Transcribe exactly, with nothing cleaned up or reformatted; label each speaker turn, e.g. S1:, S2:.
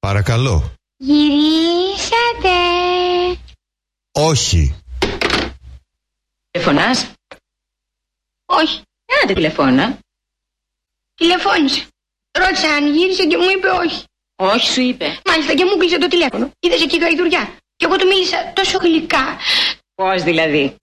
S1: Παρακαλώ.
S2: Γυρίσατε.
S1: Όχι.
S3: Τηλεφωνάς?
S2: Όχι.
S3: Άντε τηλεφώνα.
S2: Τηλεφώνησε. Ρώτησα αν γύρισε και μου είπε όχι.
S3: Όχι σου είπε.
S2: Μάλιστα και μου κλείσε το τηλέφωνο. Είδες εκεί γαϊδουριά. Και εγώ του μίλησα τόσο γλυκά.
S3: Πώς δηλαδή?